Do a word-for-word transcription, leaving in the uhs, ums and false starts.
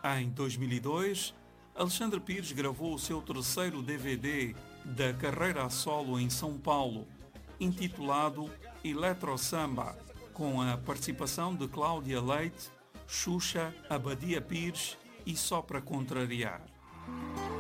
Em dois mil e dois, Alexandre Pires gravou o seu terceiro D V D da carreira a solo em São Paulo, intitulado Eletro Samba, com a participação de Cláudia Leite, Xuxa, Abadia Pires e Só para Contrariar.